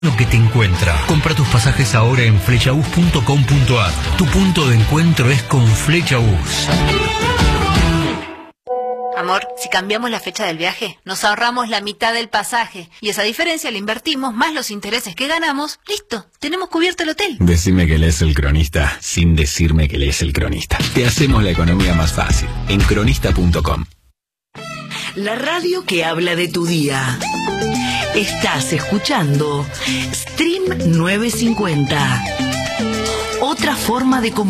Lo que te encuentra. Compra tus pasajes ahora en flechabus.com.ar. Tu punto de encuentro es con Flechabus. Amor, si cambiamos la fecha del viaje, nos ahorramos la mitad del pasaje y esa diferencia la invertimos más los intereses que ganamos. Listo, tenemos cubierto el hotel. Decime que lees El Cronista sin decirme que lees El Cronista. Te hacemos la economía más fácil en cronista.com. La radio que habla de tu día. Estás escuchando Stream 950. Otra forma de comunicar.